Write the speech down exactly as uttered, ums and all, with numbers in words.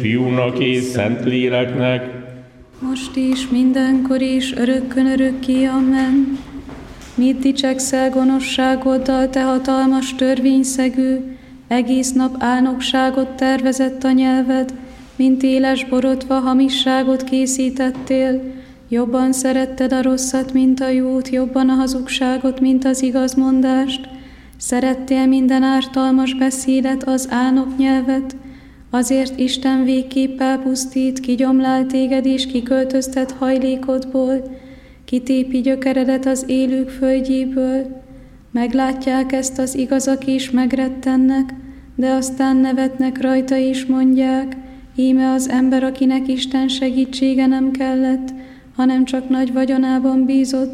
Fiúnak és Szentléleknek, most is, mindenkor is, örökkön örökké, amen. Mit dicsekszel gonoszságoddal, te hatalmas törvényszegő, egész nap álnokságot tervezett a nyelved, mint éles borotva hamisságot készítettél, jobban szeretted a rosszat, mint a jót, jobban a hazugságot, mint az igazmondást, szerettél minden ártalmas beszédet, az álnok nyelvet, azért Isten végképp elpusztít, kigyomlál téged és kiköltöztet hajlékodból, kitépi gyökeredet az élők földjéből. Meglátják ezt az igazak és megrettennek, de aztán nevetnek rajta és mondják, íme az ember, akinek Isten segítsége nem kellett, hanem csak nagy vagyonában bízott,